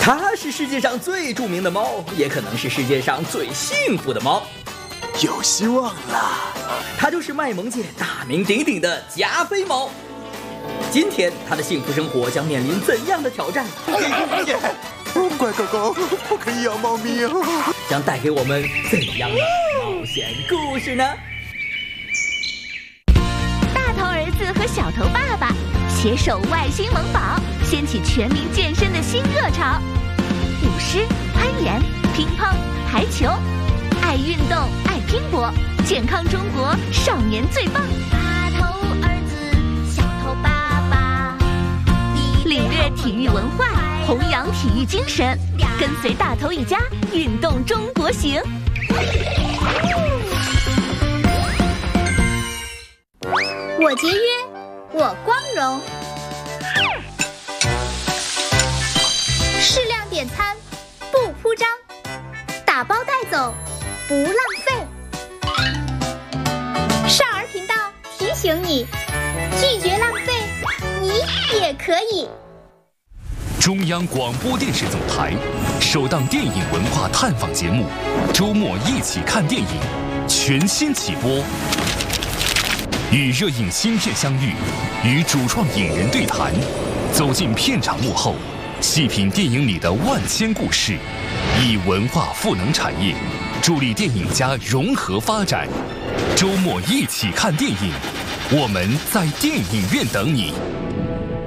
它是世界上最著名的猫，也可能是世界上最幸福的猫。 有希望啦！ 它就是卖萌界大名鼎鼎的加菲猫。今天它的幸福生活将面临怎样的挑战？ 乖狗狗，不可以咬猫咪哦！ 将带给我们怎样的冒险故事呢？ 大头儿子和小头爸爸携手外星萌宝，掀起全民健身的新热潮。舞狮、攀岩、乒乓、排球，爱运动，爱拼搏，健康中国，少年最棒！ 大头儿子，小头爸爸， 领略体育文化，弘扬体育精神，跟随大头一家运动中国行。 我节约，我光荣。适量点餐，不铺张；打包带走，不浪费。少儿频道提醒你，拒绝浪费，你也可以。 中央广播电视总台首档电影文化探访节目《周末一起看电影》全新起播，与热映新片相遇，与主创影人对谈，走进片场幕后，细品电影里的万千故事，以文化赋能产业，助力电影家融合发展。周末一起看电影，我们在电影院等你。